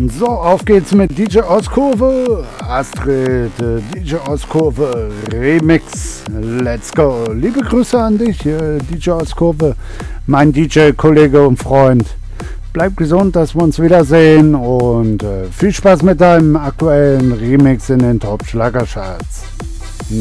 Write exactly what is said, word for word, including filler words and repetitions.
So, auf geht's mit D J Ostkurve, Astrid, äh, D J Ostkurve Remix, let's go. Liebe Grüße an dich, äh, D J Ostkurve, mein D J-Kollege und Freund. Bleib gesund, dass wir uns wiedersehen und äh, viel Spaß mit deinem aktuellen Remix in den Top-Schlagercharts.